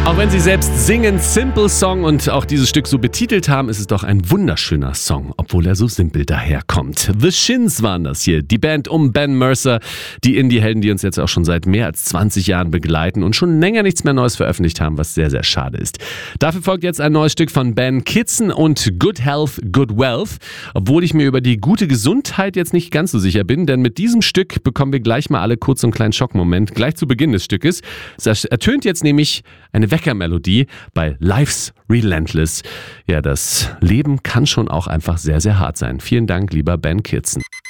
Auch wenn sie selbst singen, Simple Song und auch dieses Stück so betitelt haben, ist es doch ein wunderschöner Song, obwohl er so simpel daherkommt. The Shins waren das hier, die Band um Ben Mercer, die Indie-Helden, die uns jetzt auch schon seit mehr als 20 Jahren begleiten und schon länger nichts mehr Neues veröffentlicht haben, was sehr, sehr schade ist. Dafür folgt jetzt ein neues Stück von Ben Kitson und Good Health, Good Wealth, obwohl ich mir über die gute Gesundheit jetzt nicht ganz so sicher bin, denn mit diesem Stück bekommen wir gleich mal alle kurz so einen kleinen Schockmoment, gleich zu Beginn des Stückes. Es ertönt jetzt nämlich eine Weckermelodie bei Life's Relentless. Ja, das Leben kann schon auch einfach sehr, sehr hart sein. Vielen Dank, lieber Ben Kitson.